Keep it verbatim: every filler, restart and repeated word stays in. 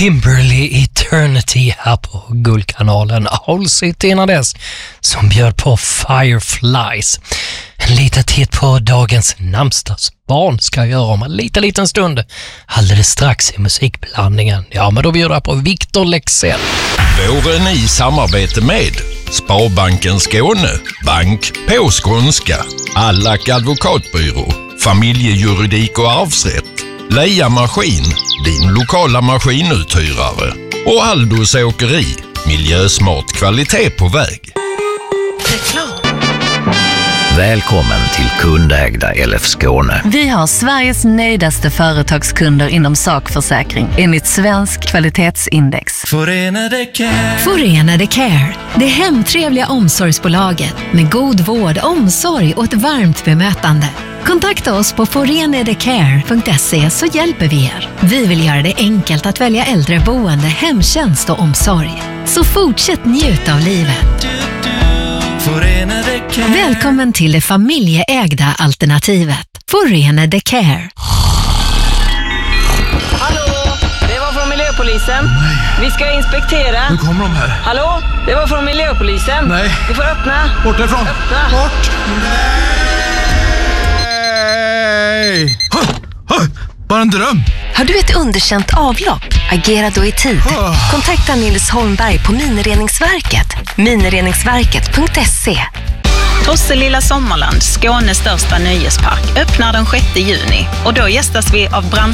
Kimberly Eternity här på Guldkanalen. Håll sitt innan dess som bjöd på Fireflies. En liten titt på dagens namnsdagsbarn ska jag göra om en liten, liten stund. Alldeles strax i musikblandningen. Ja, men då bjuder jag på Victor Lexell. Våren i samarbete med Sparbanken Skåne, bank på skånska, Allack advokatbyrå, familjejuridik och arvsrätt, Leia Maskin, din lokala maskinuthyrare och Aldos åkeri, miljösmart kvalitet på väg. Välkommen till kundägda L F Skåne. Vi har Sveriges nöjdaste företagskunder inom sakförsäkring enligt svensk kvalitetsindex. Förenade Care. Förenade Care. Det hemtrevliga omsorgsbolaget med god vård, omsorg och ett varmt bemötande. Kontakta oss på forenadecare punkt se så hjälper vi er. Vi vill göra det enkelt att välja äldreboende, hemtjänst och omsorg. Så fortsätt njuta av livet. Välkommen till det familjeägda alternativet. Förenade Care. Hallå, det var från miljöpolisen. Nej. Vi ska inspektera. Nu kommer de här. Hallå, det var från miljöpolisen. Nej. Du får öppna. Bort därifrån. Öppna. Bort. Nej. Bara en dröm. Har du ett underkänt avlopp? Agera då i tid. Kontakta Nils Holmberg på Minireningsverket. minireningsverket punkt se. Tosselilla Sommarland, Skånes största nöjespark, öppnar den sjätte juni och då gästas vi av brand